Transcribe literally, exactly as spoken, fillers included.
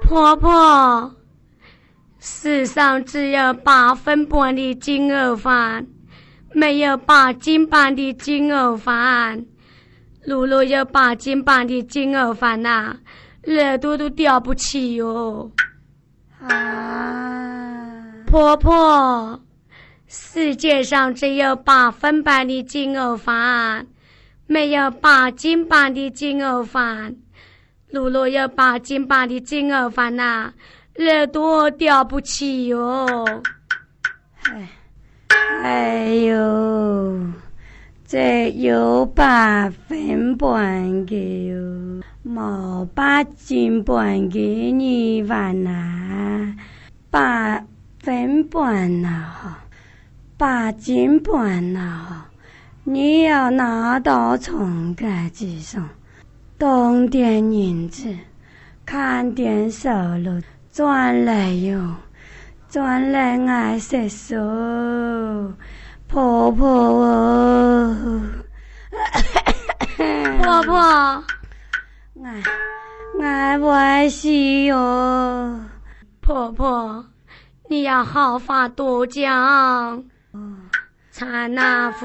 婆婆，世上只有八分半的金鹅饭，没有八斤半的金鹅饭。如果有八斤半的金鹅饭呐、啊，热度都吊不起哟。 啊， 婆婆，世界上只有八分半的金鹅饭，没有八斤半的金鹅饭。如果有八斤半的金鹅饭呐、啊，热度吊不起哟。 哎，哎呦，这有八分半的哟，冇八斤半的你饭呐，八分半呐，八斤半呐，你要拿到从该机上，动点银子，看点收入，赚来用。转来爱食素，婆婆哦， 婆婆， 爱爱外死哦， 婆婆，你要好发多讲，才那